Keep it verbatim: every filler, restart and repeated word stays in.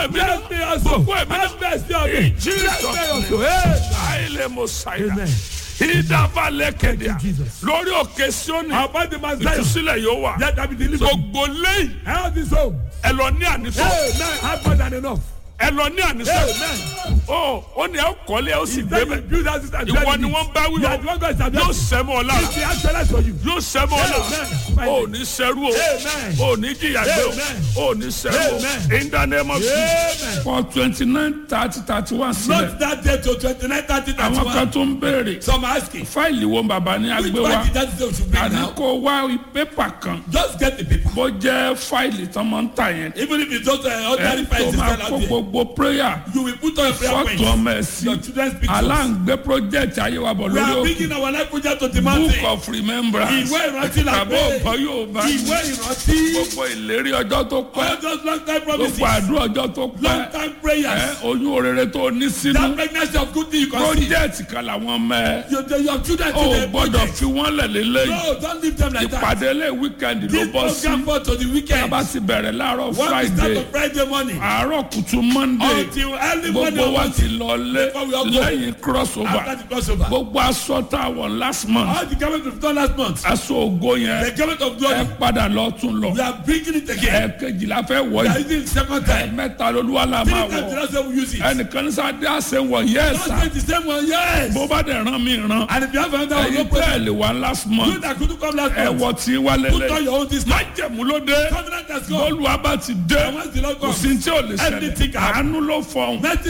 Bless me also. Have mercy on me. Bless me also. Aile Mosaida. Ìdábalẹ̀kẹ̀dẹ̀ lórí òkè Síónì ìtúsílẹ̀ yóò wà gbogbo lẹ́yìn ẹ lọ ní ànísọ ẹ lọ ní ànísọ ọ ó ní ẹ kọ́lé ó sì gbé bẹ ìwọ ni wọ́n bá wí o yóò sẹ́mu ọ̀la yóò sẹ́mu ọ̀la ó ní sẹ́rú o ó ní jìyà gbé o ó ní sẹ́rú o in the name of Jesus. For twenty nine thirty thirty one sílẹ̀. Not that day to twenty nine thirty thirty one. Àwọn kan tó ń béèrè. Some are asking. Fáìlì wo bàbá ní agbé wa? Which one did that say we should bring now? Àní kó wá pépà kan. Just get the paper. Bó jẹ́ fáìlì tán máa ń tà yẹn. Even if it's just an ordinary file to sell out there. Ẹ tó máa kó gbogbo prayer. You will put on your prayer points. Fọ́tò ọmọ ẹ̀ sí. Your children's pictures. Aláǹgbé project ayé wa bọ̀ lórí òkè. We are bringing our life project to the mountain. Book of remembrance. Ìwé ìrántí la pé. Àbọ̀ ọ̀pọ̀ yóò bá. Ìwé ìrántí. Gbogbo ìlérí ọjọ́ tó pẹ́. All those long time promises. Gbogbo àdúrà ọjọ́ tó pẹ́. Long time prayers. Oyún orere tó ní sínú. That pregnancy of good thing you can see. Project kan làwọn mẹ́. Your your children o today. gbọ́dọ̀ fi wọ́n lẹ̀ lélẹ́yìn. No, don't leave them like that. Ìpàdé lé weekend ló This bọ́ sí. program for to the weekend. Bàbá ti bẹ̀rẹ̀ láàárọ̀ When we start Friday. on Friday morning. Àárọ̀ kùtù Monday. Until early morning. Gbogbo wa ti lọ lé Before we all go. lẹ́yìn crossover. After the crossover. Gbogbo aṣọ tá a wọ̀ last month. All the government we've done last month. Aṣọ ògo yẹn. The government of glory. Ẹ padà lọ tún lọ. We are bringing it again. Ẹ̀kejìlá fẹ́ wọ̀ We are yìí. using it second time. Mẹ́ta lolúwa la Three máa times the wọ̀. last time we use it. Ẹnìkan ní sáà dé àṣẹ wọ̀ yẹ́sà. Don't take the same one, yes. Bó bá dẹ̀ rán mi rán. And if you have another one, no Ẹyin problem. tẹ́lẹ̀ wá last month. You that couldn't come last Ẹ month. wọ̀ tí wá Put on lélẹ̀. your own this time. Májẹ̀mú ló dé. Covenant has gone. Bọ́ọ̀lù abá ti dé. And once the Lord Kò comes, sí tí ò lè anything ṣẹlẹ̀. can happen. Àánú ló fọ̀hún. Nothing